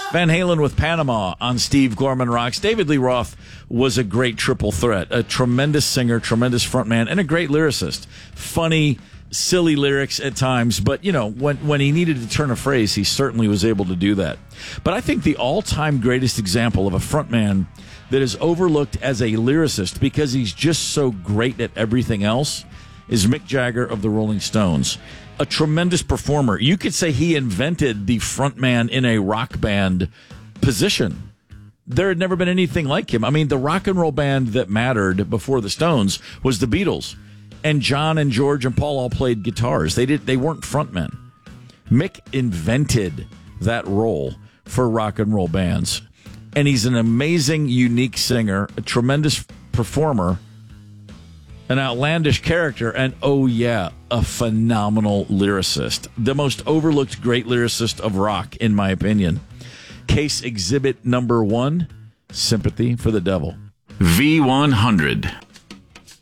Van Halen with Panama on Steve Gorman Rocks. David Lee Roth was a great triple threat, a tremendous singer, tremendous frontman, and a great lyricist. Funny, silly lyrics at times, but, you know, when he needed to turn a phrase, he certainly was able to do that. But I think the all-time greatest example of a frontman that is overlooked as a lyricist because he's just so great at everything else is Mick Jagger of the Rolling Stones. A tremendous performer. You could say he invented the frontman in a rock band position. There had never been anything like him. I mean, the rock and roll band that mattered before the Stones was the Beatles. And John and George and Paul all played guitars. They weren't frontmen. Mick invented that role for rock and roll bands. And he's an amazing, unique singer, a tremendous performer, an outlandish character, and, oh yeah, a phenomenal lyricist. The most overlooked great lyricist of rock, in my opinion. Case exhibit number 1, Sympathy for the Devil. V100.